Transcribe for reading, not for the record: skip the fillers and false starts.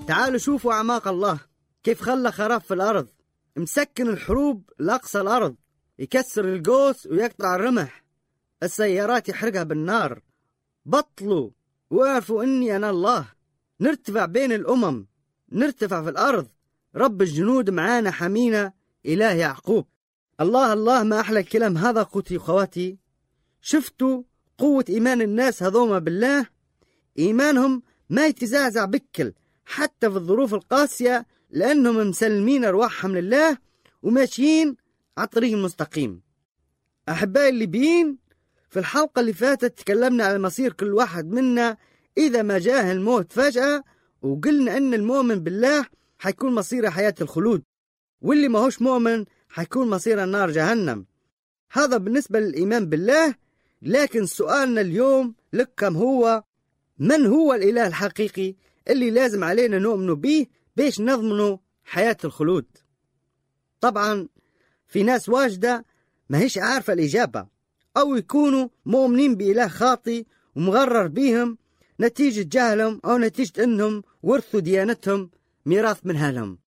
تعالوا شوفوا أعماق الله، كيف خلى خراب في الأرض، مسكن الحروب لأقصى الأرض، يكسر القوس ويقطع الرمح، السيارات يحرقها بالنار. بطلوا واعرفوا إني أنا الله. نرتفع بين الأمم، نرتفع في الأرض، رب الجنود معانا حمينا، إله يعقوب. الله الله، ما أحلى الكلام هذا أخوتي وخواتي. شفتوا قوة إيمان الناس هذوما بالله؟ إيمانهم ما يتزعزع بكل حتى في الظروف القاسية، لأنهم مسلمين أرواحهم لله وماشيين على الطريق المستقيم. أحبائي الليبيين، في الحلقة اللي فاتت تكلمنا على مصير كل واحد منا إذا ما جاه الموت فجأة، وقلنا أن المؤمن بالله حيكون مصير حياة الخلود، واللي ما هوش مؤمن حيكون مصير النار جهنم. هذا بالنسبة للإيمان بالله. لكن سؤالنا اليوم لكم هو: من هو الإله الحقيقي اللي لازم علينا نؤمن به بيش نضمنوا حياة الخلود؟ طبعا في ناس واجدة ما هيش عارفة الإجابة، أو يكونوا مؤمنين بإله خاطئ ومغرر بيهم نتيجة جهلهم، أو نتيجة أنهم ورثوا ديانتهم ميراث من أهلهم.